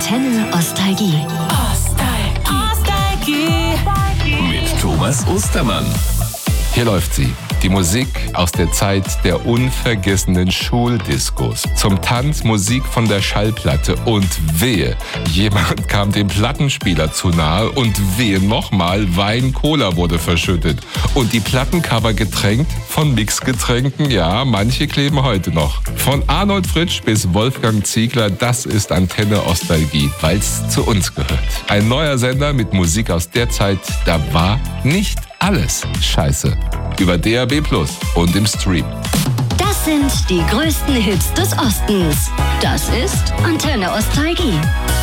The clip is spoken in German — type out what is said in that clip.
Antenne Ostalgie. Mit Thomas Ostermann. Hier läuft sie. Die Musik aus der Zeit der unvergessenen Schuldiskos. Zum Tanz Musik von der Schallplatte. Und wehe, jemand kam dem Plattenspieler zu nahe. Und wehe nochmal, Wein-Cola wurde verschüttet. Und die Plattencover getränkt von Mixgetränken. Ja, manche kleben heute noch. Von Arnold Fritsch bis Wolfgang Ziegler, das ist Antenne Ostalgie, weil's zu uns gehört. Ein neuer Sender mit Musik aus der Zeit, da war nicht alles scheiße. Über DAB+ und im Stream. Das sind die größten Hits des Ostens. Das ist Antenne Ostalgie.